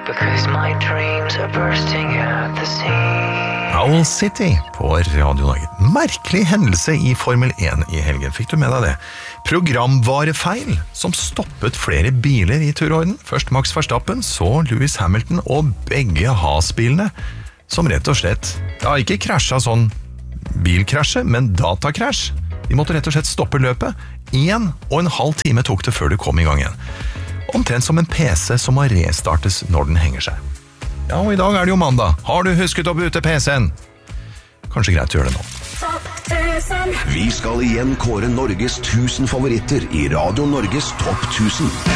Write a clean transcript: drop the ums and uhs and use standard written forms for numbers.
Because my dreams are bursting at the seams. Owl City på Radio Norge. Merkelig hendelse i Formel 1 i helgen. Fikk du med deg det? Programvarefeil som stoppet flere biler i turorden. Først Max Verstappen, så Lewis Hamilton og begge Haas-bilene, som rett og slett, ja, ikke krasjet sånn bilkrasje, men datakrasj. De måtte rett og slett stoppe løpet. 1,5 time tok det før du kom i gang igjen. Omtrent som en PC som må restartes når den henger seg. Ja, og i dag er det jo mandag. Har du husket å bute PC-en? Kanskje greit å gjøre det nå. Vi skal igjen kåre Norges 1000 favoritter i Radio Norges Topp 1000.